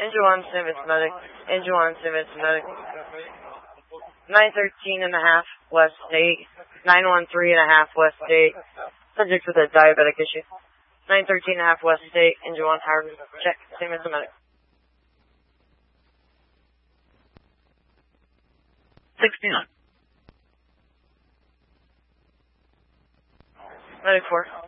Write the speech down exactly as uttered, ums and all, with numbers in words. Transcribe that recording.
Engine one, Simmons medic. Engine one, Simmons medic. nine thirteen and a half West State. nine one three and a half West State. Subject with a diabetic issue. nine thirteen and a half West State. Engine one, power check. Simmons medic. sixty-nine. Medic four.